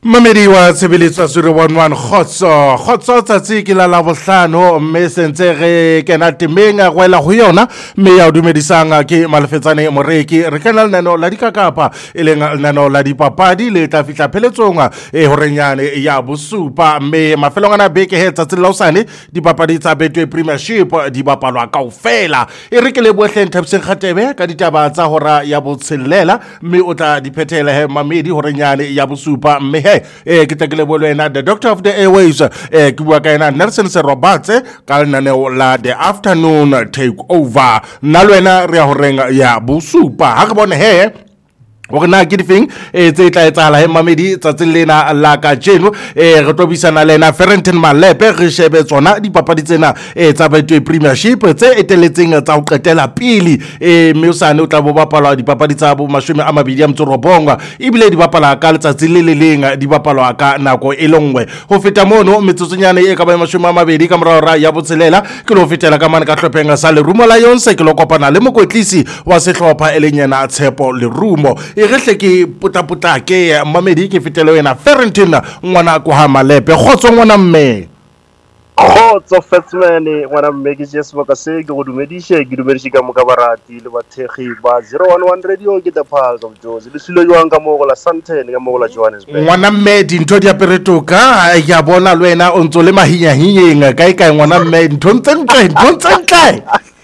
Mamedi wa tshebeletso 011 khotso tsatsi ke la bohlano mme sentse re kena temeng a gwela ho yona mme ya dumedisang ke malefetsane moreki re kana lenano la dikakapa leng lenano la dipapadi le tla fihla pheletsong horenyane ya bosupa mme mafelong ana beke he tsatsi la usane dipapadi tsa Betway Premiership di bapalwa kaofela re ke le bohle Nthabiseng Kgatebe ka ditaba tsa hora ya botshelela mme o tla diphethela he Mamedi horenyane ya bosupa mme ke tekele bolwena the doctor of the airways ke bua ka ena Nelson Serobatse ka lenaneo la the afternoon take over nna lwena re ya horenga ya bosupa ha re bone he gore na ke difeng tse tla etsahala he Mamedi tsatsing lena la ka jeno re tobisana lena Ferrentin Malepe re shebe tsona dipapadi tsena tsa Betway Premiership tse eteletseng tsa ho qetela pili mme usane o tla bo bapalwa dipapadi tsa bo 29 ebile di bapala ka letsatsi le le leng di bapalwa ka nako e lengwe ho feta mono metsotsonyane e ka ba 20 ka morao ya botselela ke lo fetela ka mane ka hlopheng sa Lerumo Lions ke lo kopana le mokwetlisi wa sehlopha elenyana Tshepo Lerumo re hle ke puta ke Mamedi ke fetele wena Ferrentin ngwana ko ha Malepe khotso ngwana mme khotso Fatsman ngwana mme ke Jesmo ka se ke go dumedishe ka mokabarati le bathegi ba 011 radio ke the pulse of Jozi le silo jwang ka mo go la Santene ka mo go la Johannesburg ngwana mme dintho di aperetoka ya bona lwena o ntso le mahinya kae ngwana mme ntho ntsentle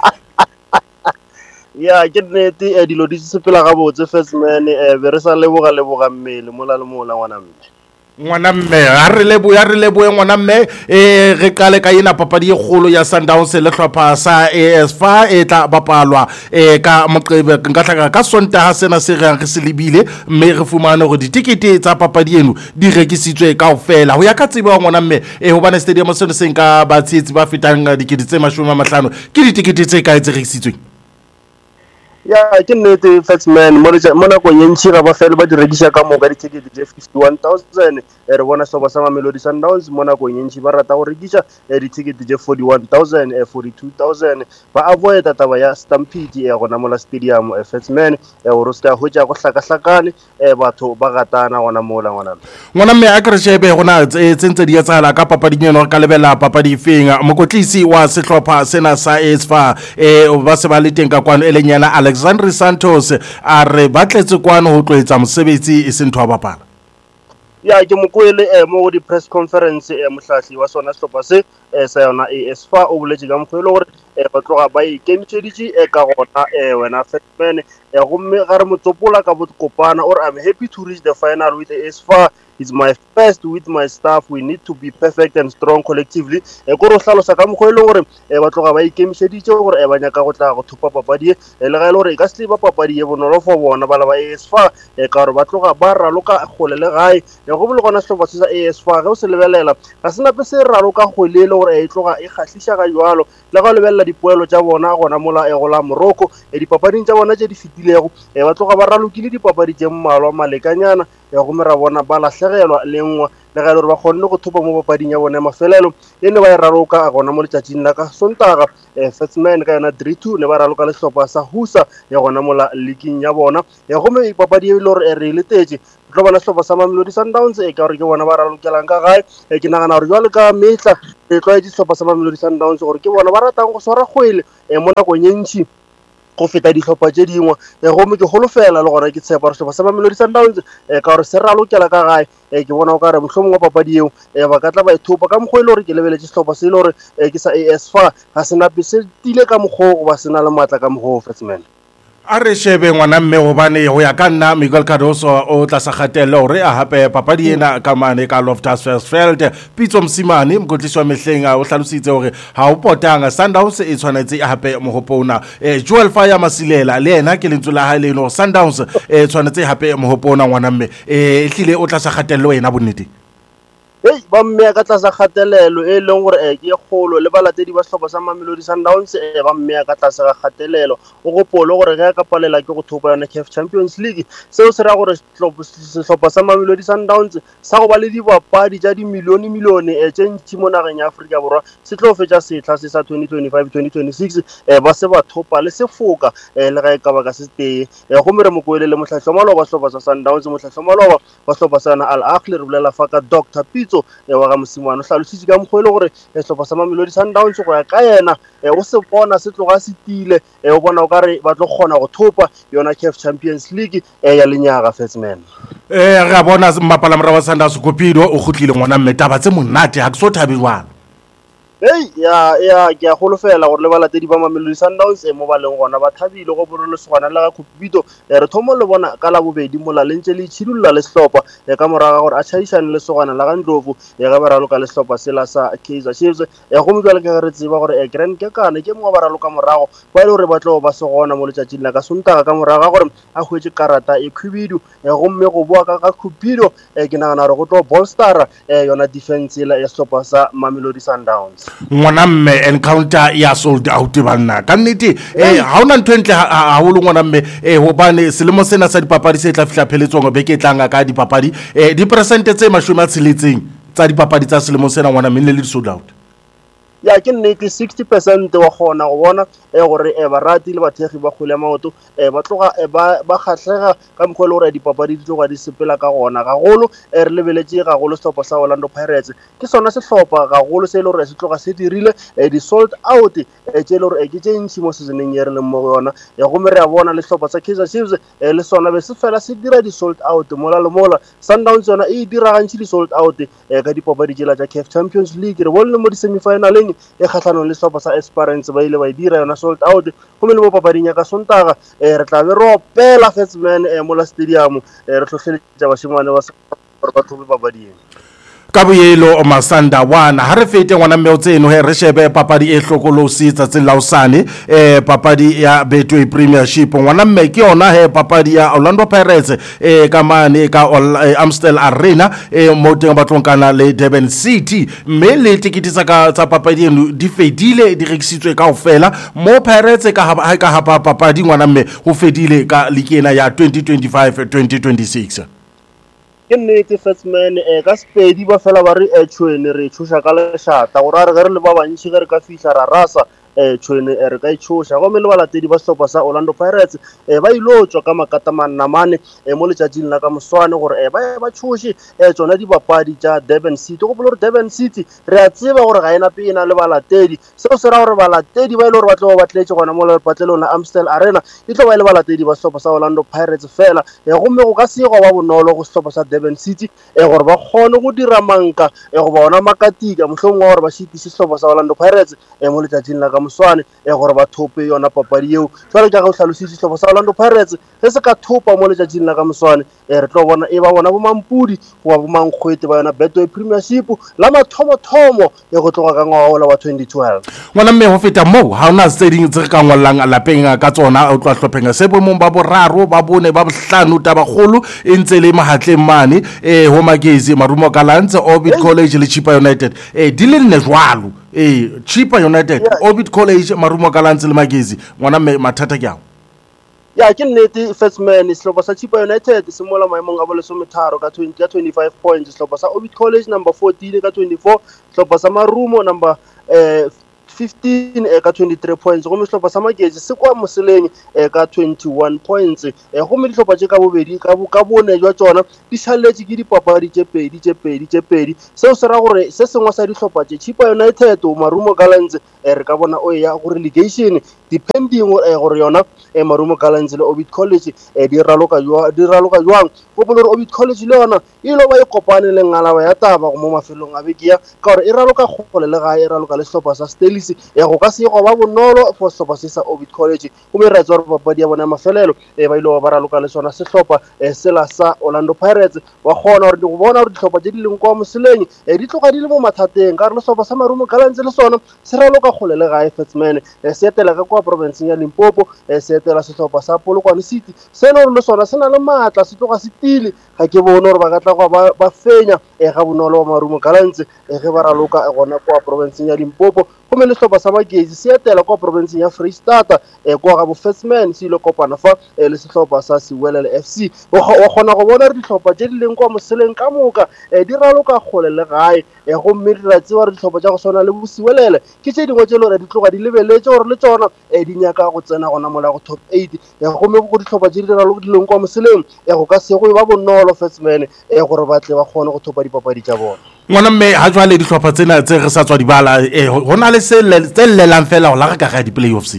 ya ke nnete dilo di sepela ga botse Fatsman be re sa leboga mmele mola le mola ngwana mme a re leboe ngwana mme re kale ka ina papadi e kgolo ya Sundowns le hlopha sa ASFA e tla bapalwa ka Moqebelo nka tlaka ka Sontaga sena se re se lebile mme re fumane gore ditikete tsa papadi eno di rekisitswe kaofela ho ya ka tsebo ngwana mme ho bana stadium se se nka ba tsetsi ba fetang dikete tse 50 ke ditikete tse ka tse rekisitswe ya ke nnete Fatsman mo nako yentši ga ba fela ba di rekisa ka moka ditikete tse 51,000 re bona soba sa Mamelodi Sundowns mo nako yentši ba rata go rekisa ditikete tse 41,000 42,000 ba avoid taba ya stampede ya gona mola stadium Fatsman go ska ho ja go hlakahlakane batho ba gatana gona mola ngwana mme a ke re shebe gona tsentse di etsala ka papading eno ka lebela papadi feng mokotlisi wa sehlopha sena sa ASFA ba se ba le teng ka kwano elenyana Alexandre Santos a re batletse kwano ho tloetsa mosebetsi e sentho a bapala ya ke mokwele mo di press conference mohlahli wa sona sehlopha se sa yona ASFA o boletse ka mokwele gore ba tloga ba ikemiseditse ka gona wena Fatsman gomme ga re motsopola ka botkopana or I'm happy to reach the final with ASFA. It's my first with my staff. We need to be perfect and strong collectively. Go ro hlalosa ka mogwelo gore ba tloga ba ikemiseditse gore ba nyaka go tla go thupa papadi le ga ile gore ka se ba papadi e bonolo for bona ba la ba ASFA ka gore ba tloga ba raloka gole le gae go bole gona hloba sa ASFA go se lebelela ga sena pe se raloka golele gore e tloga e khahlisa ga jwalo le ga lebella dipoelo tsa bona gona mola go la Morocco dipapading tsa bona tse di fitilego ba tloga ba ralokile dipapadi tse mmalwa malekanyana go mera bona ba lahlegelwa lengwa le ga ile ba kgonne go thupa mo papading ya bona mafelelo e ne ba e raroka gona mo letšatšing la ka Sontaga Fatsman ka yona 3-2 ne ba raloka le hlopa sa Husa ya gona mola leaking ya bona go me papadi e le gore re le tetse tlo bona hlopa sa Mamelodi Sundowns ka gore ke bona ba ralokelang ka gae ke nagana gore jwale ka metla e tloa di hlopa sa Mamelodi Sundowns gore ke bona ba ratang go swara kgwele mo nakong e ntši go feta dihlopha tse dingwe go me ke holofela le gore ke tshepa re hlopa sa Mamelodi Sundowns ka gore se ralokela ka gae ke bona o ka re mohlomong wa papadi eo ba ka tla ba ithupa ka mokgwa ile gore ke lebeletse sehlopha se ile gore ke sa ASFA ga se nape se tile ka mokgwa ba sena le matla ka mokgwa Fatsman a re shebe ngwana mme gobane go ya ka nna Miguel Cardoso o tla sa gatella gore a hape papadi ena ka mane ka Loftus Versfeld Pitso Msimane mokotlisi wa mehleng o hlalositse gore ha o potanga Sundowns e tshwanetse a hape mohopona Joel Fire Masilela le ena ke lentso la hae le no Sundowns e tshwanetse hape mohopona ngwana mme hlile o tla sa gatella wena bonnete ba mmeya ka tlasa kgatelelo e leng gore ke kgolo le balatedi ba sehlopha sa Mamelodi Sundowns ba mmeya ka tlasa ga kgatelelo o gopole gore ge ka palela ke go thopa yona CAF Champions League seo se ra gore sehlopha sa Mamelodi Sundowns sa go ba le dibapadi tša dimilione tše ntši mo nageng ya Afrika Borwa se tlo fetša sehla se sa 2025-2026 ba se ba thopa le sefoka le ga e ka ba ka se tee gomme re mokoele le mohlahlomaloba wa sehlopha sa Sundowns mohlahlomaloba wa sehlopha sa yona Al Ahly re bolela fa ka Dr. Pitso wa ga mosimane o hlalošitše ka mokgwa e le gore sehlopha sa Mamelodi Sundowns go ya ka yena o se bona se tloga se tile o bona o ka re ba tlo kgona go thopa yona CAF Champions League ya lenyaga Fatsman re a bona mmapalamora wa Sundowns Kopido o gotlile ngwana mme taba tse monate ha ke so thabe jwana ke a golofela gore le balatedi ba Mamelodi Sundowns mo ba leng gona ba thabile go borolo segwana le ga Kopido re thomo le bona ka la bobedi mola le ntse le tshidulla le sehlopha ka moraga gore a tšhadišane le segwana la ga Ndlovu ga ba raloka le sehlopha sela sa Kaizer Chiefs go mojwale ke re tseba gore Grand Kekane ke mongwe ba raloka morago ba ile gore ba tlo ba se gona mo letšatšing la ka Sontaga ka moraga gore a hwetse karata e Kopido gomme go boa ka Kopido ke nagana gore go tlo bolstera yona defense ya sehlopha sa Mamelodi Sundowns ngwana mme encounter ya sold out banna ka nnete ha ona ntho entle haholo ngwana mme hobane selemo sena sa dipapadi se tla fihla pheletsong beke tlanga ka dipapadi di percent tse 60 tsa dipapadi tsa selemo sena ngwana mme le sold out ya ke nnete 60% wa gona go bona gore barati le bathegi ba kgole maoto ba tloga ba khatlega ka mkholo gore dipapadi di tloga di sepela ka gona gagolo re lebeletse gagolo sehlopha sa Orlando Pirates ke sona sehlopha gagolo se le gore se tloga se dirile di sold out tše le gore ke tše ntši mo seasoneng ye re leng mo yona go me re a bona le sehlopha sa Kaizer Chiefs le sona be se fela se dira di sold out mola le mola Sundowns yona e diragantše di sold out ka dipapadi tšela tša CAF Champions League re bone mo di semifinaleng e kgatlhanong le sehlopha sa Esperance ba ile ba dira yona sold out gomme le mo papading ya ka Sontaga re tla be re opela Fatsman mo la stadium re tlhotlheletša bašemane ba gore ba thobe papading ka boyelo Masanda wana ha re fete ngwana mme o tseno re shebe papadi e hlokolosi tsatsing la usane papadi ya Betway Premiership ngwana mme ke yona papadi ya Orlando Pirates ka mane ka Amstel Arena mo teng ba tlonkana le Durban City mme le tikiti tsa papadi eno di fedile di rekisitswe kaofela mo Pirates ka ha papadi ngwana mme ho fedile ka likena ya 2025-2026 ke nnete Fatsman ka Sepedi ba fela ba re tshwene re tshosha ka lešata gore re le ba bantši ge re ka fihla ra rasa tshwene re ka itshosha go me le balatedi ba sehlopha sa Orlando Pirates ba ilo tswa ka makata manamane mo letšatšing la ka moswane gore ba tshoshe tsona dibapadi tša Durban City go bolela gore Durban City re a tseba gore ga ena pena le balatedi seo se ra gore balatedi ba ile gore ba tlo ba tletse gona mo lepatlelong la Amstel Arena e tlo ba ile balatedi ba sehlopha sa Orlando Pirates fela gomme go ka se go ba bonolo go sehlopha sa Durban City gore ba kgone go dira manka go ba ona makatika mohlomongwe wa gore ba šitiše sehlopha sa Orlando Pirates mo letšatšing la ka moswane gore ba thope yona papadi eo jwale ka go hlalošitše sehlopha sa Orlando Pirates ge se ka thopa mo letšatšing la ka moswane re tlo bona e ba bona bo Mampudi goba bo Mankgwete ba yona Betway Premiership la mathomo go tloga ka ngwaga wa 2012 ngwana mme ho feta moo ha ona tse ding tse ka ngwalang lapeng ka tsona o tla hlopheng se bo mong ba boraro ba bone ba bohlano tabagolo e ntse le mahatleng mane ho Magezi Marumo Gallants Orbit College le Chippa United di le nne jwalo Chippa United Orbit College Marumo Gallants le Magezi ngwana mme mathata ke ao ya ke nnete Fatsman sehlopha sa Chippa United se mola maemong a bo 13 ka 25 points sehlopha sa Orbit College number 14 ka 24 sehlopha sa Marumo number 15 ka 23 points gomme sehlopha sa Magezi se kwa moseleng ka 21 points gomme dihlopha tše ka bobedi ka bone jwa tsona di šaletše ke dipapadi tše pedi seo se ra gore se sengwe sa dihlopha tše Chippa United Marumo Gallants re ka bona o ya go relegation depending gore yona Marumo Gallants le Orbit College di raloka jwang go bolela gore Orbit College le yona e lo ba e kopane le ngalaba ya taba mo mafelong a bekia ka gore e raloka kgole le ga e raloka le sehlopha sa Stelis Police go ka se go ba bonolo for sehlopha se sa Orbit College gomme re tswa re papadi ya bona mafelelo ba ile ba raloka le sona sehlopha sela sa Orlando Pirates wa kgona gore di go bona gore dihlopha tse di leng kwa moseleng di tloga di le mo mathateng ka re le sehlopha sa Marumo Gallants le sona se raloka kgole le gae Fatsman se etela ka kwa province ya Limpopo se etela sehlopha sa Polokwane City se no le sona se na le matla se tloga se tile ga ke bone gore ba ka tla go ba fenya ga bonolo wa Marumo Gallants ge ba raloka gona kwa province ya Limpopo gomme le sehlopha sa Magezi se etela kwa province ya Freestata kwa ga bo Fatsman se ile kopana fa le sehlopha sa Sewelele FC wa kgona go bona re dihlopha tse di leng kwa moseleng ka moka di raloka kgole le gae gomme re ra tsewa re dihlopha tsa go swana le Bosiwelele ke tse dingwe tse le gore di tloga di lebeletse gore le tsona di nyaka go tsena gona mola go top 8 gomme go dihlopha tse di raloka di leng kwa moseleng go ka se go ba bonolo Fatsman gore ba tle ba kgone go thopa dipapadi tsa bona ngwana mme ha jwale dihlopha tsena tse re sa tswa dibala ho na le se llelang fela go la ka ga di-playoffs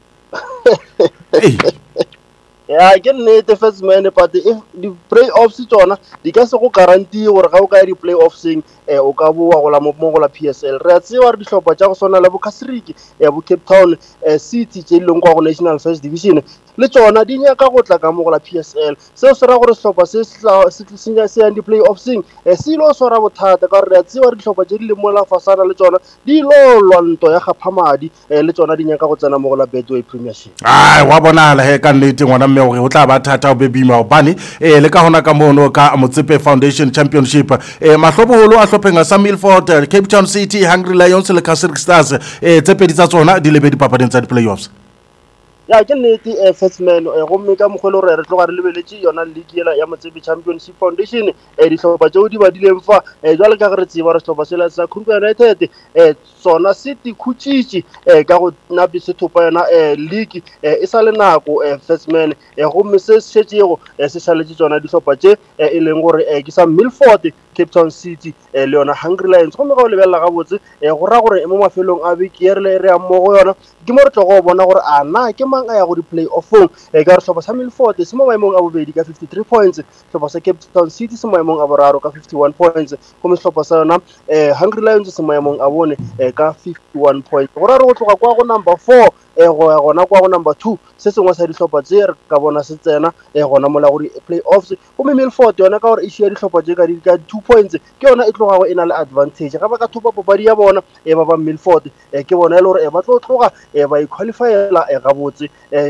ya ke nnete Fatsman but if the playoffs tsona di ka se go guarantee gore ga o ka ya di-playoffseng o ka boa go la mo go la PSL re a tsewa re dihlopha tsa go swana le bo Kasriki bo Cape Town City tse leng kwa go National First Division le tsona di nyaka go tla ka mo go la PSL seo se ra gore sehlopha se yang di-playoffseng se ilo swara bothata ka gore re a tsewa re dihlopha tse di leng mo la fasana le tsona di ilo lwanto ya gaphamadi le tsona di nyaka go tsena mo go la Betway Premiership wa bonala he ka nnete ngwana mme gore o tla ba thata o be bima obane le ka hona ka mono ka Motsepe Foundation Championship mahloboholo a hlopheng sa Milford Cape Town City Hungry Lions le Kasriki Stars tse pedi tsa tsona di lebe dipapading tsa di-playoffs ya ke nnete Fatsman gomme ka mogwelo re tloga re lebeletse yona league ya Motsepe Championship Foundation dihlopha tseo di badileng fa jwale ka re tseba re sehlopha sela sa Kruger United sona se tikhutsitse ka go napi se thopa yona league e sa le nako Fatsman gomme se setšego se saletse tsona dihlopha tse e leng gore ke sa Milford Cape Town City le yona Hungry Lions gomme ga o lebelela ga botse go ra gore mo mafelong a beke ye re ya mo go yona ke mo re tlo go bona gore na ke mang a ya go di-playoffong ka re sehlopha sa Milford se mo maemong a bobedi ka 53 points sehlopha sa Cape Town City se maemong a boraro ka 51 points gomme sehlopha sa yona Hungry Lions se maemong a bone ka 51 points go ra re go tloga kwa go number 4 go ya gona kwa go number 2 se sengwe sa dihlopha tse re ka bona se tsena gona mola go di-playoffs gomme Milford yona ka gore e shia dihlopha tse ka 2 points ke yona e tlogago e na le advantage ga ba ka thopa papadi ya bona ba ba Milford ke bona e le gore ba tlo tloga ba iqualifyela gabotse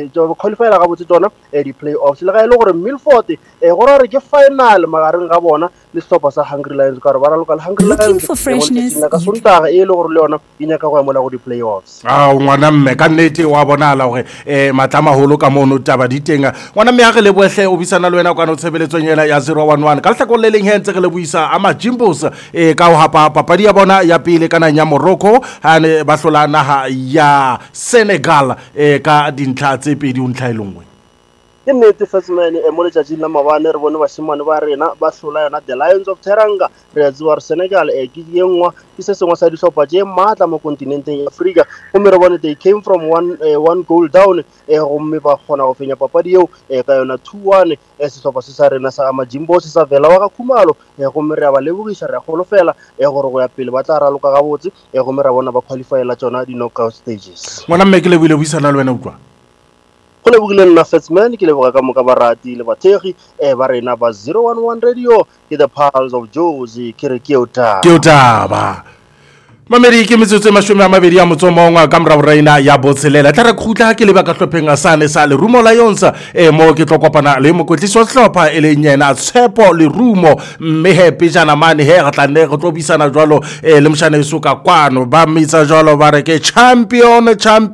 tsona di-playoffs le ga e le gore Milford go ra re ke final magareng ga bona le sehlopha sa Hungry Lions ka re ba raloka le Hungry Lions ka Sontaga e le gore le yona e nyaka go ya mola go di-playoffs ngwana mme ka nnete wa bonala gore matlamaholo ka mono taba di teng ngwana mme a re leboehle o bisana le wena kwana o tshebeletsong ena ya 011 ka lehlakong le leng he ntse re le buisa a Majimbos ka ho hapa papadi ya bona ya pele ka nang ya Morocco ha ne ba hlola naha ya Senegal ka dintlha tse pedi untlha ilengwe ke nnete Fatsman mo letšatšing la mabane re bone bašimane ba rena ba hlola yona the Lions of Teranga re a tsewa re Senegal ke engwa ke se sengwe sa dihlopha tše maatla mo kontinenteng ya Afrika gomme re bone they came from one goal down gomme ba kgona go fenya papadi eo ka yona 2-1 sehlopha se sa rena sa Majimbos se sa vela wa ka Khumalo gomme re a ba lebogiša re a golofela gore go ya pele ba tla raloka gabotse gomme ra bona ba qualifyela tsona di-knockout stages ngwana mme ke leboile buisana le wena utlwa go lebogile nna Fatsman ke leboga ka moka barati le bathegi ba rena ba 011 radio ke the Pulse of Jozi ke re ke o taba mamedi ke metsotso e 20 ya motsomongwa ka mora boraina ya botshelela tla re khutla ke leba ka hlopheng a sane sa le Rumo Lions mo ke tlo kopana le mokwetlisi wa sehlopha e le nyena Tshepo le Rumo mme he pejana mane he ga tlanne go tlo bisana jwalo le mshana isuka kwano ba mitsa jwalo ba re ke champion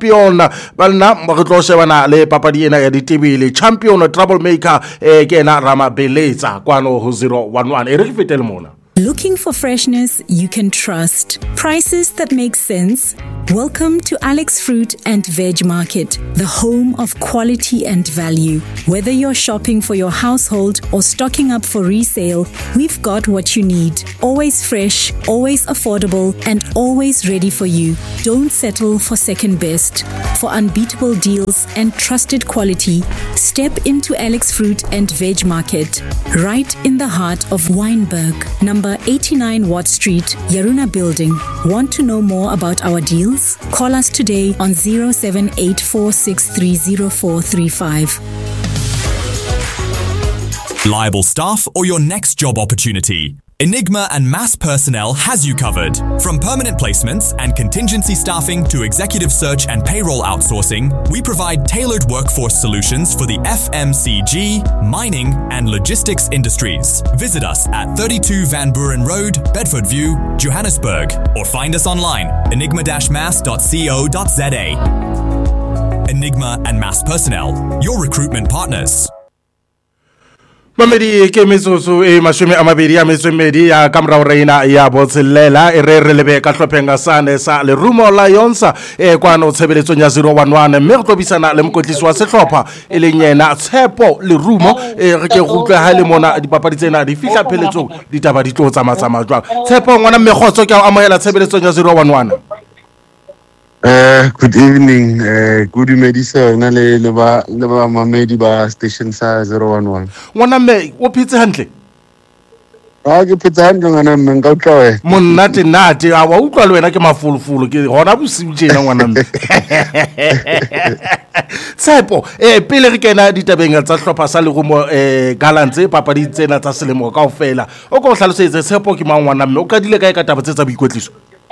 ba nna go tlo shebana le papadi ena ya ditebele champion trouble maker ke ena Rama Beletsa kwano ho 011 e re fetele mona. Looking for freshness you can trust. Prices that make sense? Welcome to Alex Fruit and Veg Market, the home of quality and value. Whether you're shopping for your household or stocking up for resale, we've got what you need. Always fresh, always affordable, and always ready for you. Don't settle for second best. For unbeatable deals and trusted quality, step into Alex Fruit and Veg Market, right in the heart of Wynberg, number 89 Watt Street, Yaruna Building. Want to know more about our deals? questions? Call us today on 0784630435. Liable staff or your next job opportunity? Enigma and Mass Personnel has you covered. From permanent placements and contingency staffing to executive search and payroll outsourcing, we provide tailored workforce solutions for the FMCG, mining and logistics industries. Visit us at 32 Van Buren Road, Bedford View, Johannesburg, or find us online, enigma-mass.co.za. Enigma and Mass Personnel, your recruitment partners. Mamedi ke metsotso e mashome a mabedi a metso e mmedi ya kamora reina ya botselela e re lebe ka hlophenga sane sa Lerumo Lions kwano tshebeletsong ya 011 mme re tlobisana le mokotlisi wa sehlopha e leng yena Tshepo Lerumo re ke gutla ha le mona dipapadi tsena di fihla pheletsong ditaba di tlo tsamaya jwang Tshepo ngwana mmegotso ke a amohela tshebeletsong ya 011. Good evening. Good medicine le ba mamedi ba station sa 011. Ngwana mme o phetse hantle? Ke phetse hantle ngwana mme nka utlwa wena. Monate a wa utlwa le wena ke mafulufulu ke hona bosiu tjena ngwana mme. Tshepo pele re kena ditabeng tsa hlopha sa Lerumo Gallants papadi tsena tsa selemo kaofela o go hlalosetse Tshepo ke mang ngwana mme o ka dile kae ka taba tsa boikwetliso?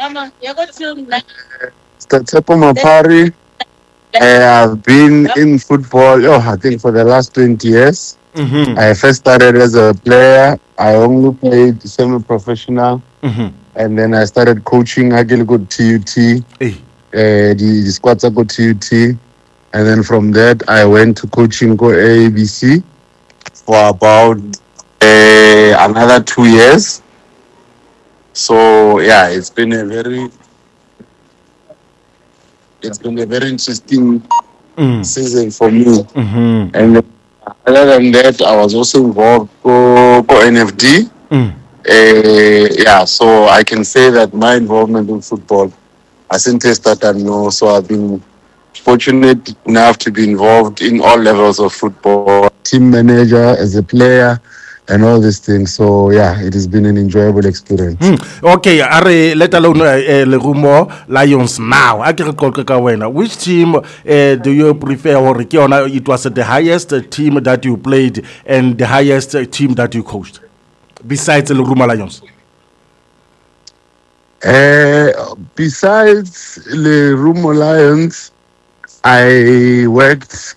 Tshepo Mapari. I've been in football, I think for the last 20 years. I first started as a player. I only played semi-professional. And then I started coaching. I get good TUT. The squads go TUT. And then from that, I went to coaching go ABC for about another 2 years. So, yeah, it's been a very interesting season for me. And other than that, I was also involved for NFD. So I can say that my involvement in football hasn't tested that no. So I've been fortunate enough to be involved in all levels of football, team manager, as a player, and all these things. So yeah, it has been an enjoyable experience. Okay, let alone Lerumo Lions now. Which team do you prefer? Or it was the highest team that you played and the highest team that you coached besides Lerumo Lions? Besides Lerumo Lions, I worked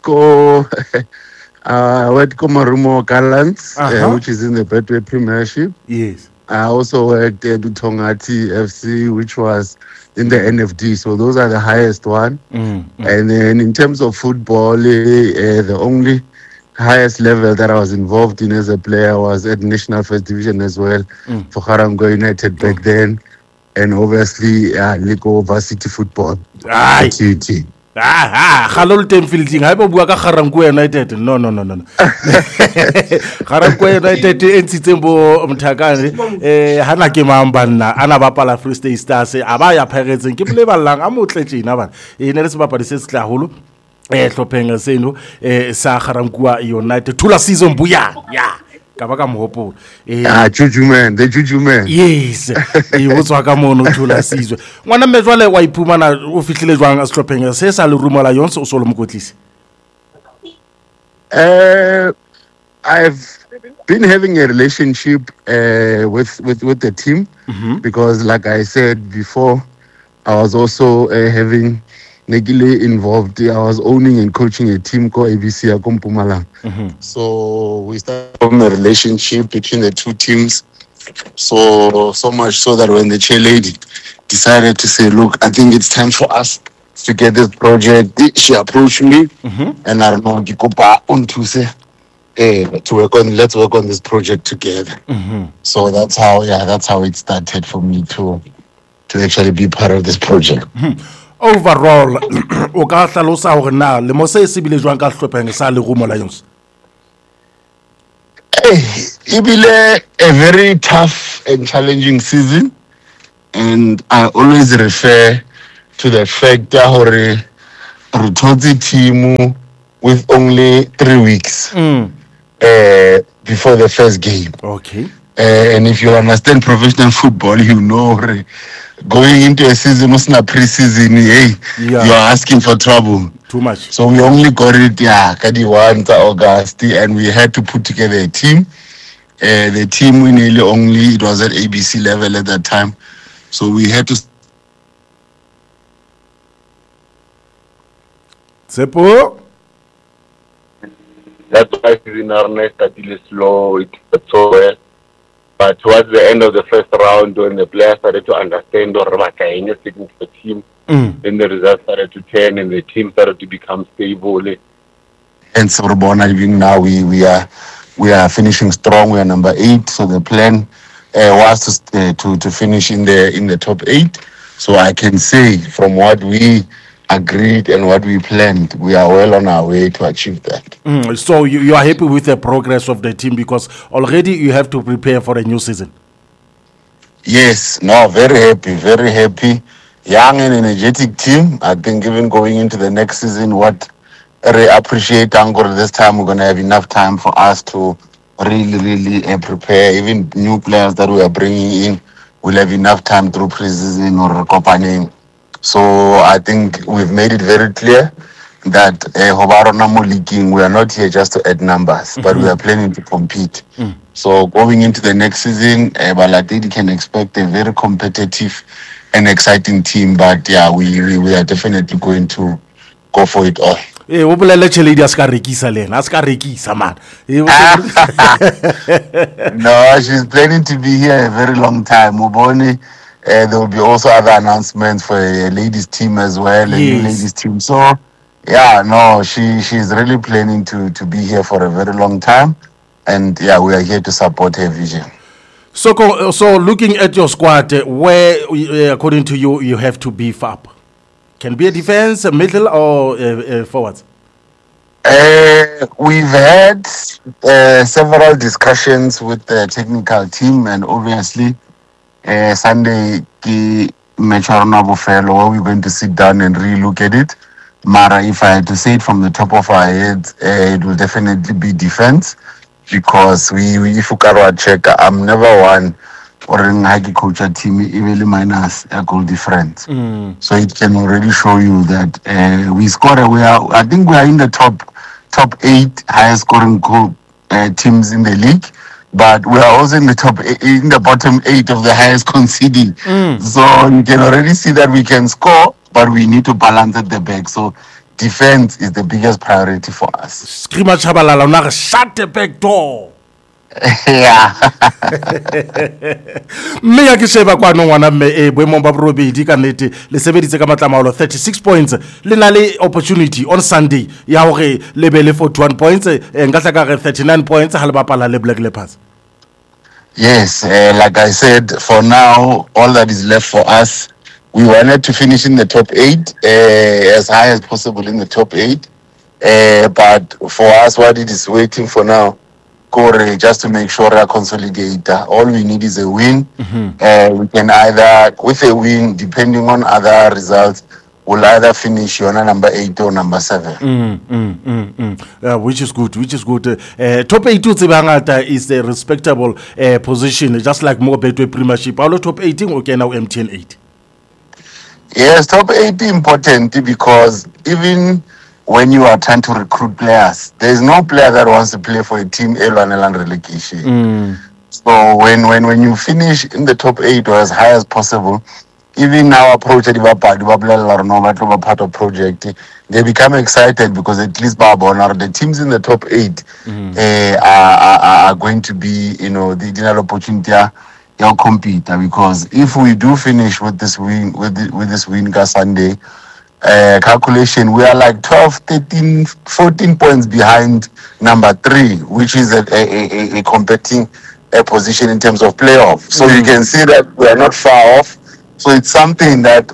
Marumo Gallants, which is in the Betway Premiership. Yes. I also worked at Tongati FC, which was in the NFD. So those are the highest one. And then in terms of football, the only highest level that I was involved in as a player was at National First Division as well for Harango United back then. And obviously, Ligo Varsity Football. TUT. Halol tem fielding ha ba bua ka Garankuwa United no Garankuwa United entshitseng bo Mthakane hana ke mambanna ana bapala Free State Stars aba ya phagetseng ke bole ballang a motle tjena bana ne le se bapadi se setlaholo hlopheng seno sa Garankuwa United thula season buya Kabaka Mohopo. Juju man, the Juju man. Yes. O tswa ka mono thula sizwe. Ngwana mme jwale wa iphumana o fihlile jwang a sehlopeng se sa Lerumo Lions o solo mokotlisi? I've been having a relationship with the team because like I said before, I was also having Negile involved. I was owning and coaching a team called ABC Akompumalang. So we started a relationship between the two teams. So much so that when the chair lady decided to say, look, I think it's time for us to get this project, she approached me and I don't know, let's work on this project together. So that's how it started for me to actually be part of this project. Overall, o ka hlalosa hore na le mo se se bile jwang ka hlopheng sa Lerumo Lions? Ibile a very tough and challenging season, and I always refer to the fact that hore Rutoti team with only 3 weeks before the first game. Okay. And if you understand professional football, you know going into a season, it's not pre-season, hey, Yeah. you're asking for trouble. Too much. So we only got it, Kadi 1 August, and we had to put together a team. The team we nearly only, it was at ABC level at that time. So we had to. Sepo? That's why season started slow, it was so well. But towards the end of the first round, when the players started to understand or sticking to the team, then the results started to turn and the team started to become stable. And so even now we are finishing strong. We are number 8. So the plan was to finish in the top 8. So I can say from what we agreed and what we planned, we are well on our way to achieve that. So you are happy with the progress of the team because already you have to prepare for a new season. Yes, no, very happy. Young and energetic team. I think even going into the next season, what I appreciate Angor this time, we're going to have enough time for us to really prepare. Even new players that we are bringing in will have enough time through pre-season or accompanying. So I think we've made it very clear that we are not here just to add numbers, but we are planning to compete. So going into the next season, Balatedi can expect a very competitive and exciting team. But yeah, we are definitely going to go for it all. No, she's planning to be here a very long time. Muboni, there will be also other announcements for a ladies team as well, a new ladies team. So yeah, no, she's really planning to be here for a very long time. And yeah, we are here to support her vision. So looking at your squad, where according to you, you have to beef up? Can be a defense, a middle, or forwards? We've had several discussions with the technical team, and obviously Sunday fellow where we're going to sit down and re-look at it. Mara, if I had to say it from the top of our heads, it will definitely be defense, because if you can check, I'm never one or in hockey coach a team even minus a goal difference. So it can already show you that we scored. I think we are in the top 8 highest scoring goal teams in the league, but we are also in the bottom 8 of the highest conceding. So you can already see that we can score, but we need to balance at the back. So defense is the biggest priority for us. Skrima Chabalala, shut the back door. Yeah. Me ya ke sheba kwa nongwana me boemong ba borobedi ka nnete le sebeditse ka matlamalo 36 points le na le opportunity on Sunday ya hore le be le 41 points nka tla ka re 39 points ha le bapala le Black Leopards. Yes, like I said, for now all that is left for us, we wanted to finish in the top 8, as high as possible in the top 8, but for us what it is waiting for now, just to make sure we consolidate. All we need is a win. We can either, with a win, depending on other results, we'll either finish on number 8 or number 7. Which is good. Top 8 is a respectable position, just like more Betway Premiership. Our top 18, okay, now MTN 8. Yes, top 8 is important because even when you are trying to recruit players, there is no player that wants to play for a team L1 relegation. So when you finish in the top 8 or as high as possible, even our approach at the part of project, they become excited because at least the teams in the top 8 are going to be, the general opportunity to compete. Because if we do finish with this win, with this win Sunday, calculation, we are like 12, 13, 14 points behind number 3, which is a competing position in terms of playoff. So you can see that we are not far off. So it's something that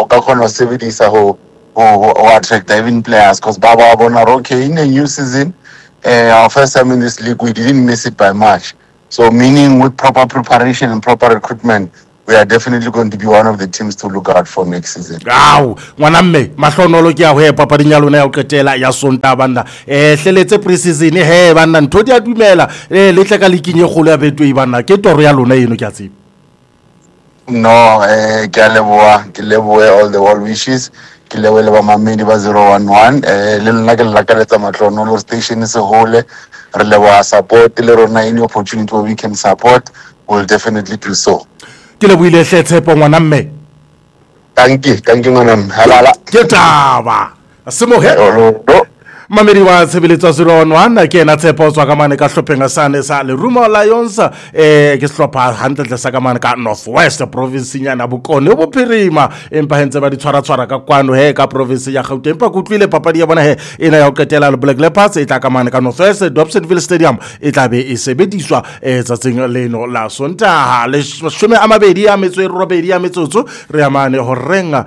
or attract even players, because Baba Abonaroke in a new season, our first time in this league, we didn't miss it by much. So meaning with proper preparation and proper recruitment, we are definitely going to be one of the teams to look out for next season. Wow, ngwana mme mahlonolo ke a ho papading ya lona ya o qetela ya Sonta banna hleletse pre-season he banna ntho di a dumela le tle ka lekinye kholo ya betwe banna ke toro ya lona eno ke a tseba. No, ke a leboha all the well wishes. Ke leboha ba mamedi ba 011 le nna ke lakaletsa mahlonolo station se hole re leboha support le rona any opportunity where we can support, we'll definitely do so. Ke le buile hle Tshepo ngwana mme. Thank you ngwana mme. Halala. Ke taba semo he mamedi wa tshebeletso 011 ke ena Tshepo tswa ka mane ka hlopheng sane sa le Rumo Lions ke sehlopha hantle sa ka mane ka Northwest province nyana Bokone Bophirima empa hentse ba di tshwara ka kwano he ka province ya Gauteng empa kutlwile papadi ya bona he ena ya o qetela le Black Leopards e tla ka mane ka Northwest Dobsonville Stadium e tla be e sebediswa tsatsing leno la Sontaha le 28 ya metsotso re amane ho renga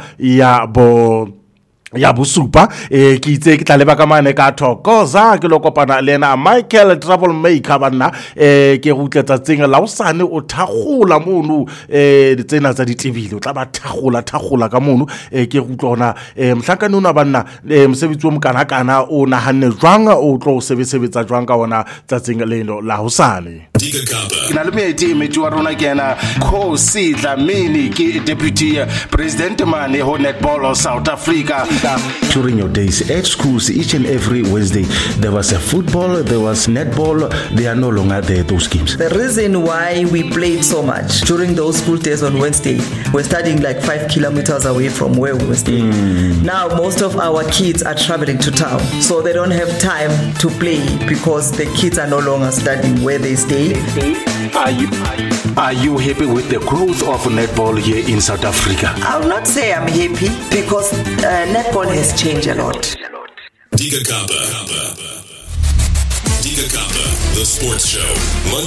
ya bosupa ke itse ke tla leba ka mane ka thokoza ke lo kopana le ena Michael Trouble Maker banna ke go tletsa tseng la usane o thakgola mono tsena tsa ditebile o tla ba thakgola ka mono ke go tlona mhlakane una banna mosebetsi o mokana o nahanne jwang o tlo sebetsa jwang ka ona tsatsing leno la usane na le meeti meti wa rona ke ena Khosi Dlamini ke deputy president mane ho netball South Africa. During your days at schools, each and every Wednesday, there was a football, there was netball. They are no longer there, those games. The reason why we played so much during those school days on Wednesday, we're studying like 5 kilometers away from where we were staying. Now, most of our kids are traveling to town, so they don't have time to play because the kids are no longer studying where they stay. Are you happy with the growth of netball here in South Africa? I will not say I'm happy because netball has changed a lot. Diga Kapa, the sports show. Monday